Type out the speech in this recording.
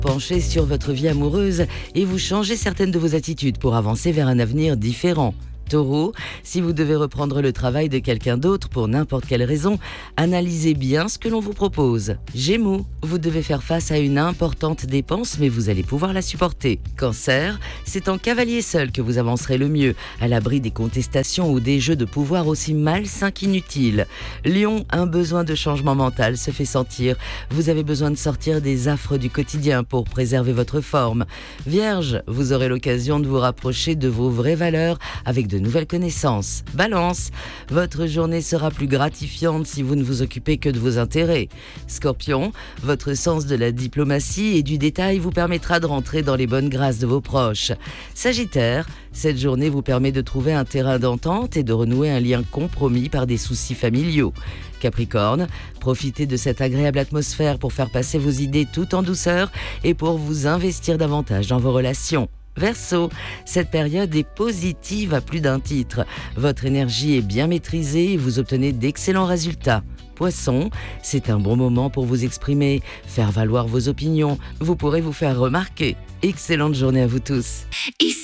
penchez sur votre vie amoureuse et vous changez certaines de vos attitudes pour avancer vers un avenir différent. Taureau, si vous devez reprendre le travail de quelqu'un d'autre pour n'importe quelle raison, analysez bien ce que l'on vous propose. Gémeaux, vous devez faire face à une importante dépense mais vous allez pouvoir la supporter. Cancer, c'est en cavalier seul que vous avancerez le mieux, à l'abri des contestations ou des jeux de pouvoir aussi malsains qu'inutiles. Lion, un besoin de changement mental se fait sentir. Vous avez besoin de sortir des affres du quotidien pour préserver votre forme. Vierge, vous aurez l'occasion de vous rapprocher de vos vraies valeurs avec de nouvelles connaissances. Balance, votre journée sera plus gratifiante si vous ne vous occupez que de vos intérêts. Scorpion, votre sens de la diplomatie et du détail vous permettra de rentrer dans les bonnes grâces de vos proches. Sagittaire, cette journée vous permet de trouver un terrain d'entente et de renouer un lien compromis par des soucis familiaux. Capricorne, profitez de cette agréable atmosphère pour faire passer vos idées tout en douceur et pour vous investir davantage dans vos relations. Verseau, cette période est positive à plus d'un titre. Votre énergie est bien maîtrisée et vous obtenez d'excellents résultats. Poisson, c'est un bon moment pour vous exprimer, faire valoir vos opinions. Vous pourrez vous faire remarquer. Excellente journée à vous tous.